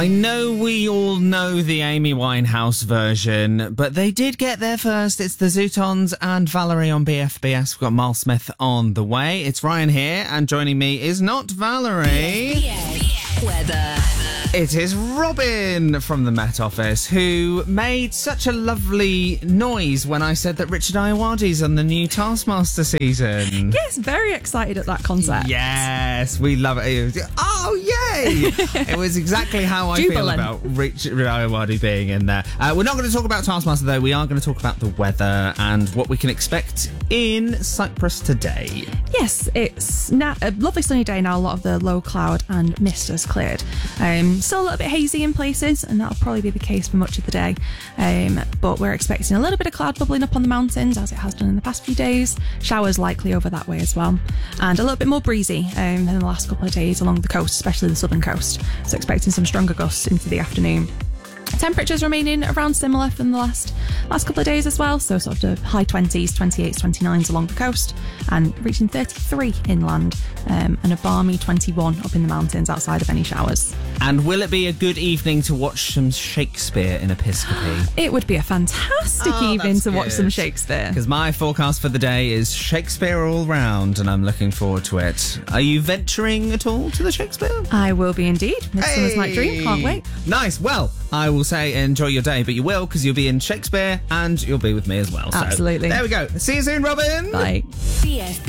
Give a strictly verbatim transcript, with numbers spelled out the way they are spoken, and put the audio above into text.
I know we all know the Amy Winehouse version, but they did get there first. It's the Zootons and Valerie on B F B S. We've got Miles Smith on the way. It's Ryan here, and joining me is not Valerie. B F B S weather. It is Robin from the Met Office, who made such a lovely noise when I said that Richard Ayoade's on the new Taskmaster season. Yes, very excited at that concept. Yes, we love it. It was, oh, yay! It was exactly how I Jubilant. feel about Richard Ayoade being in there. Uh, we're not going to talk about Taskmaster, though. We are going to talk about the weather and what we can expect in Cyprus today. Yes, it's na- a lovely sunny day now. A lot of the low cloud and mist has cleared. Um, still a little bit hazy in places, and that'll probably be the case for much of the day. Um, but we're expecting a little bit of cloud bubbling up on the mountains, as it has done in the past few days. Showers likely over that way as well. And a little bit more breezy um, than the last couple of days along the coast, especially the southern coast. So expecting some stronger gusts into the afternoon. Temperatures remaining around similar from the last last couple of days as well, so sort of high twenties, twenty-eights, twenty-nines along the coast, and reaching thirty-three inland, um, and a balmy twenty-one up in the mountains outside of any showers. And will it be a good evening to watch some Shakespeare in Episcopi? It would be a fantastic Oh, evening that's to watch good. some Shakespeare. Because my forecast for the day is Shakespeare all round, and I'm looking forward to it. Are you venturing at all to the Shakespeare? I will be indeed. Midsummer's Night Dream, can't wait. Nice. Well, I will say enjoy your day, but you will, because you'll be in Shakespeare and you'll be with me as well. So Absolutely. there we go. See you soon, Robin. Bye. B F B